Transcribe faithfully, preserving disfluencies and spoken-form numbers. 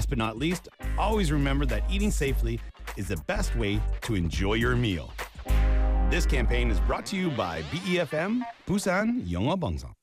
last but not least, always remember that eating safely is the best way to enjoy your meal. This campaign is brought to you by B E F M, Busan Yongo Bangsan.